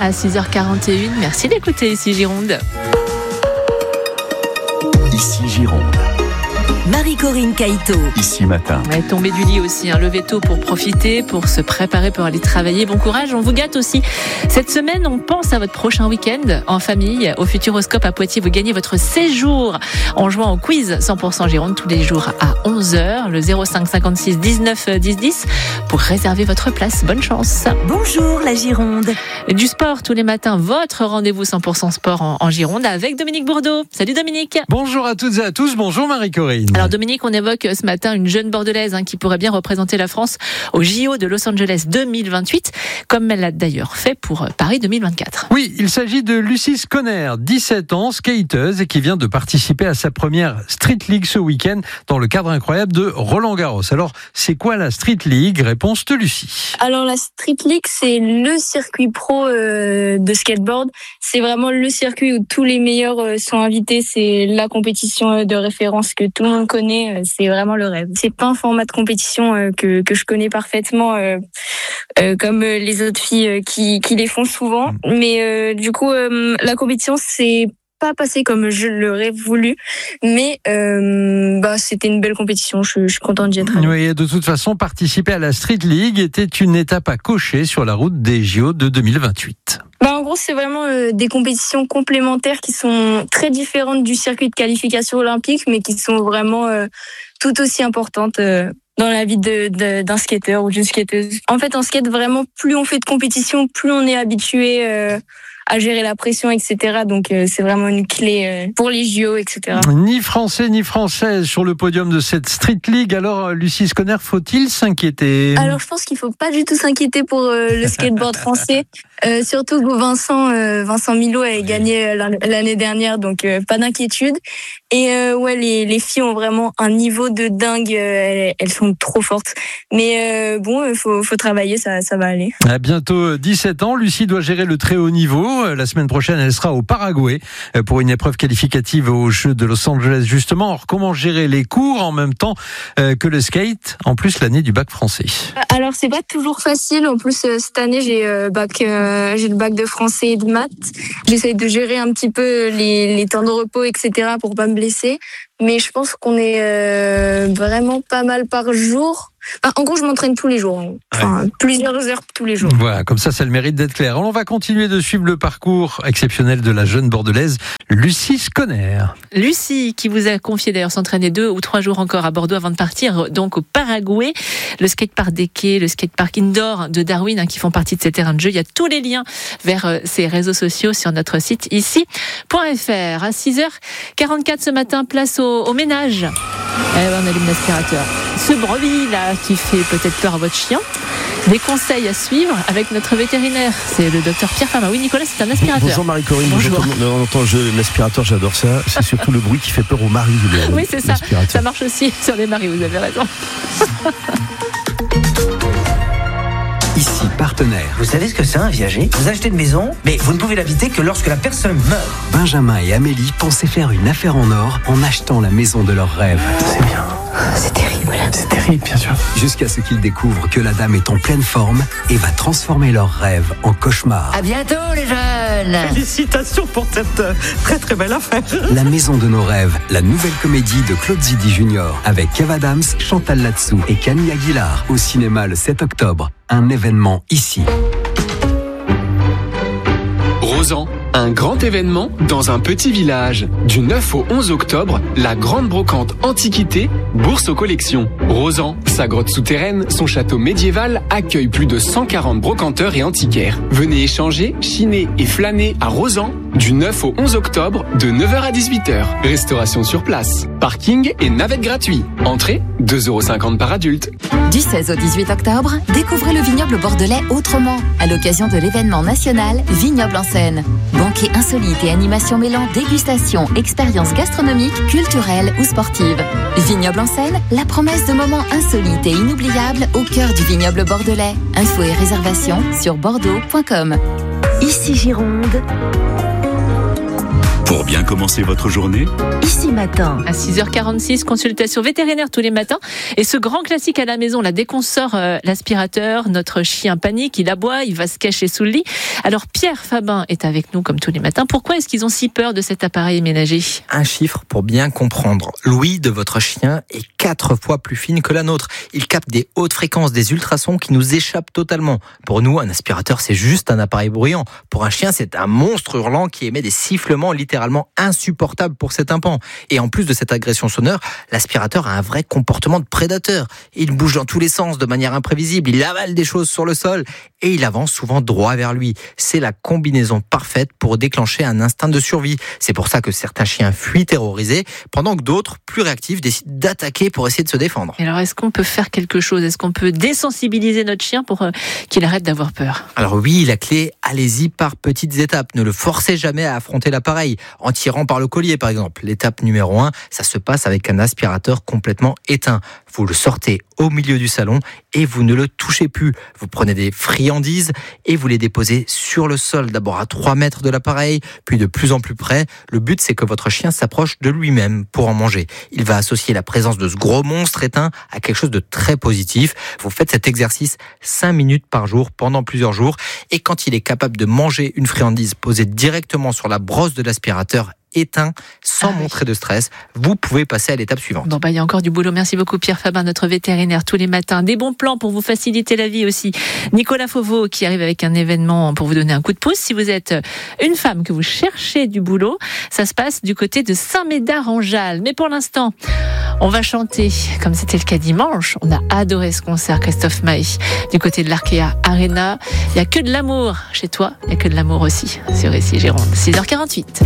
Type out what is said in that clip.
à 6h41. Merci d'écouter Ici Gironde. Ici Gironde. Marie-Corinne Caïto. Ici matin. Ouais, tomber du lit aussi, lever tôt pour profiter, pour se préparer pour aller travailler. Bon courage, on vous gâte aussi. Cette semaine, on pense à votre prochain week-end en famille. Au Futuroscope à Poitiers, vous gagnez votre séjour en jouant au quiz 100% Gironde tous les jours à 11h. Le 05 56 19 10 10 pour réserver votre place. Bonne chance. Bonjour la Gironde. Du sport tous les matins, votre rendez-vous 100% sport en Gironde avec Dominique Bourdeau. Salut Dominique. Bonjour à toutes et à tous, bonjour Marie-Corinne. Alors Dominique, on évoque ce matin une jeune bordelaise qui pourrait bien représenter la France au JO de Los Angeles 2028, comme elle l'a d'ailleurs fait pour Paris 2024. Oui, il s'agit de Lucie Sconner, 17 ans, skateuse, et qui vient de participer à sa première Street League ce week-end dans le cadre incroyable de Roland-Garros. Alors, c'est quoi la Street League ? Réponse de Lucie. Alors la Street League, c'est le circuit pro de skateboard. C'est vraiment le circuit où tous les meilleurs sont invités. C'est la compétition de référence que tout le monde connaît. C'est vraiment le rêve. C'est pas un format de compétition que je connais parfaitement comme les autres filles qui les font souvent. Mais du coup, la compétition, c'est pas passé comme je l'aurais voulu, mais c'était une belle compétition. Je suis contente d'y être allée. Oui, de toute façon, participer à la Street League était une étape à cocher sur la route des JO de 2028. En gros, c'est vraiment des compétitions complémentaires qui sont très différentes du circuit de qualification olympique, mais qui sont vraiment tout aussi importantes dans la vie d'un skateur ou d'une skateuse. En fait, en skate, vraiment, plus on fait de compétition, plus on est habitué à gérer la pression, etc. Donc, c'est vraiment une clé pour les JO, etc. Ni Français ni Française sur le podium de cette Street League. Alors, Lucie Sconner, faut-il s'inquiéter ? Alors, je pense qu'il faut pas du tout s'inquiéter pour le skateboard français. Surtout que Vincent Milot a gagné l'année dernière, donc pas d'inquiétude. Et les filles ont vraiment un niveau de dingue. Elles sont trop fortes. Mais faut travailler, ça va aller. À bientôt 17 ans, Lucie doit gérer le très haut niveau. La semaine prochaine, elle sera au Paraguay pour une épreuve qualificative aux Jeux de Los Angeles, justement. Alors, comment gérer les cours en même temps que le skate, en plus l'année du bac français? Alors, c'est pas toujours facile. En plus, cette année, j'ai le bac de français et de maths. J'essaye de gérer un petit peu les temps de repos, etc. pour pas me blesser. Mais je pense qu'on est vraiment pas mal par jour. En gros, je m'entraîne tous les jours. Plusieurs heures tous les jours. Voilà, comme ça le mérite d'être clair. On va continuer de suivre le parcours exceptionnel de la jeune bordelaise Lucie Sconner. Lucie, qui vous a confié d'ailleurs s'entraîner 2 ou 3 jours encore à Bordeaux avant de partir donc au Paraguay. Le skatepark des quais, le skatepark indoor de Darwin qui font partie de ces terrains de jeu. Il y a tous les liens vers ces réseaux sociaux sur notre site ici.fr. À 6h44 ce matin, place au ménage. On allume l'aspirateur. Ce brebis là qui fait peut-être peur à votre chien. Des conseils à suivre avec notre vétérinaire. C'est le docteur Pierre Fama. Oui, Nicolas, c'est un aspirateur. Bonjour Marie-Corinne. Bonjour. On entend l'aspirateur, j'adore ça. C'est surtout le bruit qui fait peur aux maris. Oui, c'est ça. Ça marche aussi sur les maris, vous avez raison. Ici partenaire. Vous savez ce que c'est un viager ? Vous achetez une maison, mais vous ne pouvez l'habiter que lorsque la personne meurt. Benjamin et Amélie pensaient faire une affaire en or en achetant la maison de leurs rêves. C'est bien. C'est terrible. C'est terrible, bien sûr. Jusqu'à ce qu'ils découvrent que la dame est en pleine forme et va transformer leurs rêves en cauchemar. À bientôt, les jeunes. Félicitations pour cette très très belle affaire. La maison de nos rêves, la nouvelle comédie de Claude Zidi Junior avec Kev Adams, Chantal Latsou et Camille Aguilar au cinéma le 7 octobre. Un événement ici. Rosan, un grand événement dans un petit village. Du 9 au 11 octobre, la grande brocante Antiquité, bourse aux collections. Rosan, sa grotte souterraine, son château médiéval accueille plus de 140 brocanteurs et antiquaires. Venez échanger, chiner et flâner à Rosan du 9 au 11 octobre de 9h à 18h. Restauration sur place, parking et navette gratuit. Entrée 2,50 € par adulte. Du 16 au 18 octobre, découvrez le vignoble bordelais autrement, à l'occasion de l'événement national Vignoble en scène. Banquet insolite et animation mêlant dégustation, expériences gastronomiques, culturelles ou sportives. Vignoble en scène, la promesse de moments insolites et inoubliables au cœur du vignoble bordelais. Infos et réservations sur bordeaux.com. Ici Gironde. Pour bien commencer votre journée, Ici Matin. À 6h46, consultation vétérinaire tous les matins. Et ce grand classique à la maison, là, dès qu'on sort l'aspirateur, notre chien panique, il aboie, il va se cacher sous le lit. Alors Pierre Fabin est avec nous comme tous les matins. Pourquoi est-ce qu'ils ont si peur de cet appareil ménager ? Un chiffre pour bien comprendre. L'ouïe de votre chien est 4 fois plus fine que la nôtre. Il capte des hautes fréquences, des ultrasons qui nous échappent totalement. Pour nous, un aspirateur, c'est juste un appareil bruyant. Pour un chien, c'est un monstre hurlant qui émet des sifflements littéralement insupportables pour ses tympans. Et en plus de cette agression sonore, l'aspirateur a un vrai comportement de prédateur. Il bouge dans tous les sens de manière imprévisible, il avale des choses sur le sol et il avance souvent droit vers lui. C'est la combinaison parfaite pour déclencher un instinct de survie. C'est pour ça que certains chiens fuient terrorisés, pendant que d'autres, plus réactifs, décident d'attaquer pour essayer de se défendre. Et alors, est-ce qu'on peut faire quelque chose ? Est-ce qu'on peut désensibiliser notre chien pour qu'il arrête d'avoir peur ? Alors oui, la clé, allez-y par petites étapes. Ne le forcez jamais à affronter l'appareil, en tirant par le collier par exemple. L'étape numéro 1, ça se passe avec un aspirateur complètement éteint. Vous le sortez au milieu du salon et vous ne le touchez plus. Vous prenez des friandises et vous les déposez sur le sol, d'abord à 3 mètres de l'appareil, puis de plus en plus près. Le but, c'est que votre chien s'approche de lui-même pour en manger. Il va associer la présence de ce gros monstre éteint à quelque chose de très positif. Vous faites cet exercice 5 minutes par jour pendant plusieurs jours et quand il est capable de manger une friandise posée directement sur la brosse de l'aspirateur éteint, sans montrer de stress, vous pouvez passer à l'étape suivante. Bon, il y a encore du boulot. Merci beaucoup Pierre Fabin, notre vétérinaire tous les matins. Des bons plans pour vous faciliter la vie aussi. Nicolas Fauveau qui arrive avec un événement pour vous donner un coup de pouce. Si vous êtes une femme que vous cherchez du boulot, ça se passe du côté de Saint-Médard-en-Jalles. Mais pour l'instant, on va chanter, comme c'était le cas dimanche. On a adoré ce concert, Christophe Maé, du côté de l'Arkea Arena. Il n'y a que de l'amour chez toi, il n'y a que de l'amour aussi sur ici Gironde. 6h48.